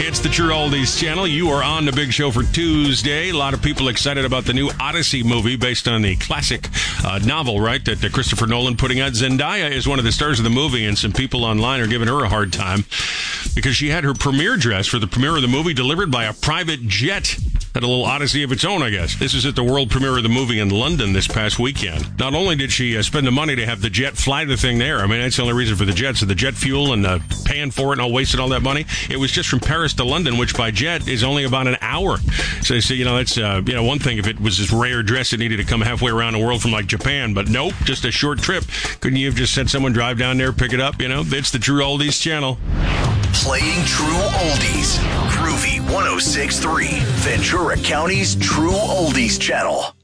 It's the True Oldies channel. You are on the big show for Tuesday. A lot of people excited about the new Odyssey movie based on the classic novel, right, that Christopher Nolan putting out. Zendaya is one of the stars of the movie, and some people online are giving her a hard time because she had her premiere dress for the premiere of the movie delivered by a private jet. Had a little odyssey of its own, I guess. This is at the world premiere of the movie in London this past weekend. Not only did she spend the money to have the jet fly the thing there, I mean, that's the only reason for the jet. So the jet fuel and paying for it and all wasted all that money. It was just from Paris to London, which by jet is only about an hour. So that's one thing if it was this rare dress that needed to come halfway around the world from like Japan, but nope, just a short trip. Couldn't you have just sent someone drive down there, pick it up? It's the True Oldies channel. Playing True Oldies. Groovy 106.3, Ventura County's True Oldies channel.